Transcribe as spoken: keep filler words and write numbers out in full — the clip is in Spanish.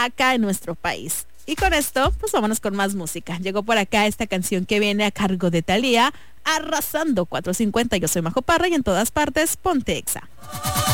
acá en nuestro país. Y con esto, pues vámonos con más música. Llegó por acá esta canción que viene a cargo de Thalía, Arrasando cuatrocientos cincuenta. Yo soy Majo Parra y en todas partes, ponte Exa.